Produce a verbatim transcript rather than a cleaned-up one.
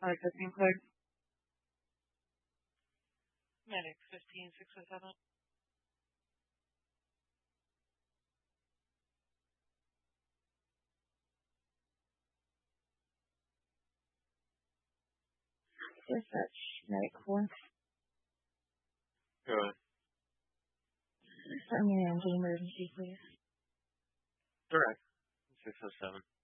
Alright, fifteen cleared. Medic fifteen six oh seven. Dispatch, medic four. Good. Start me an emergency, please. Direct. six oh seven.